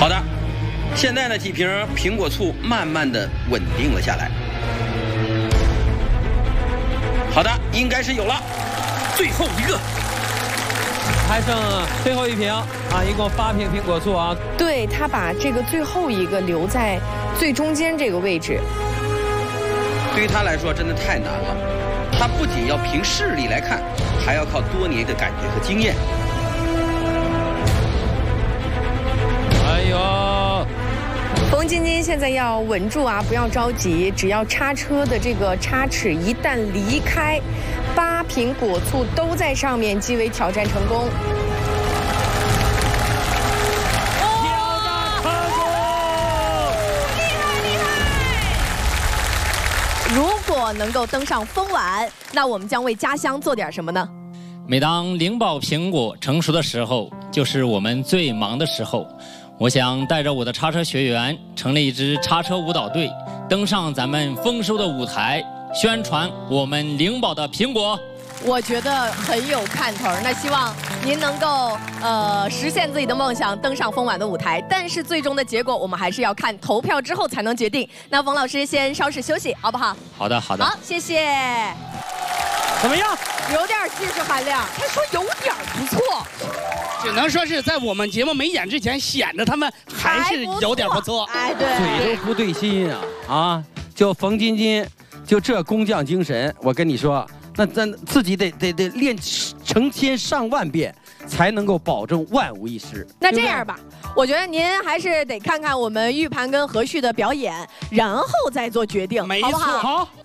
好的，现在呢，几瓶苹果醋慢慢的稳定了下来。好的，应该是有了，最后一个。 还剩最后一瓶啊，一共8瓶苹果醋啊。 对，他把这个最后一个留在最中间这个位置。 对于他来说，真的太难了。他不仅要凭视力来看，还要靠多年的感觉和经验。 哎呦！ 冯晶晶现在要稳住啊，不要着急，只要叉车的这个叉齿一旦离开，8瓶果醋都在上面，即为挑战成功。 如果能够登上风碗，那我们将为家乡做点什么呢？ 每当灵宝苹果成熟的时候，就是我们最忙的时候。我想带着我的叉车学员，成立一支叉车舞蹈队，登上咱们丰收的舞台，宣传我们灵宝的苹果。 我觉得很有看头。那希望您能够实现自己的梦想，登上风碗的舞台。但是最终的结果，我们还是要看投票之后才能决定。那冯老师先稍事休息，好不好？ 好的，好的。 好，谢谢。 怎么样？ 有点技术含量。他说有点不错， 只能说是在我们节目没演之前，显得他们还是有点不错。 哎，对， 嘴都不对心啊！就冯晶晶，就这工匠精神，我跟你说。 那咱自己得练成千上万遍，才能够保证万无一失。 那这样吧，我觉得您还是得看看我们玉盘跟何旭的表演，然后再做决定， 没错， 好不好？ 好，